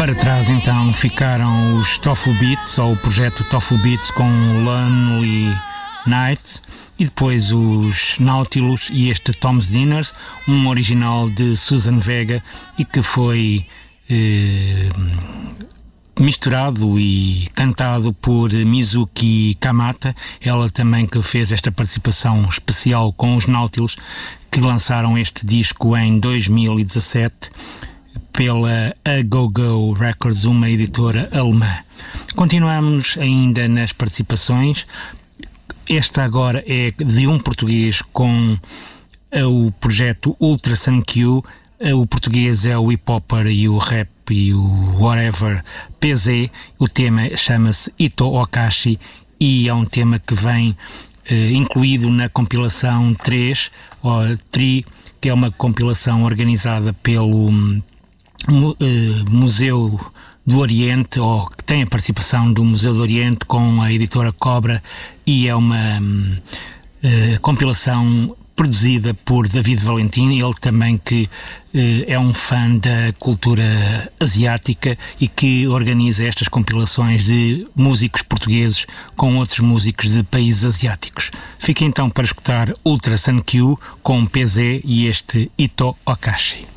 Para trás então ficaram os Tofu Beats, ou o projeto Tofu Beats com Lonely Nights, e depois os Nautilus e este Tom's Dinners, um original de Susan Vega e que foi misturado e cantado por Mizuki Kamata, ela também que fez esta participação especial com os Nautilus, que lançaram este disco em 2017 pela A Go Go Records, uma editora alemã. Continuamos ainda nas participações. Esta agora é de um português com o projeto Ultra Sun Q. O português é o hip-hopper e o rap e o whatever PZ. O tema chama-se Ito Okashi e é um tema que vem incluído na compilação 3, ou TRI, que é uma compilação organizada pelo Museu do Oriente, ou que tem a participação do Museu do Oriente com a editora Cobra, e é uma compilação produzida por David Valentim, ele também que é um fã da cultura asiática e que organiza estas compilações de músicos portugueses com outros músicos de países asiáticos. Fica então para escutar Ultra Sun Q com PZ e este Ito Okashi.